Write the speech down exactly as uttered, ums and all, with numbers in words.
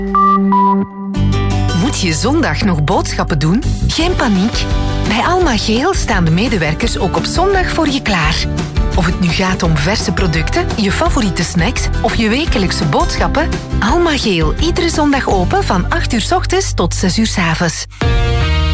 Moet je zondag nog boodschappen doen? Geen paniek. Bij Alma Geel staan de medewerkers ook op zondag voor je klaar. Of het nu gaat om verse producten, je favoriete snacks of je wekelijkse boodschappen, Alma Geel, iedere zondag open van acht uur 's ochtends tot zes uur 's avonds.